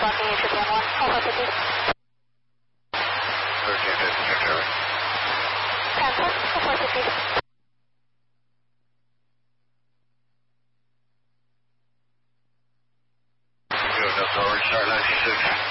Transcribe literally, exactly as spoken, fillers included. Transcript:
blocking you, triple one one, Alpha fifty. thirteen fifty, New Charlie. Transfer, Alpha fifty. Good, that's all, restart ninety-six.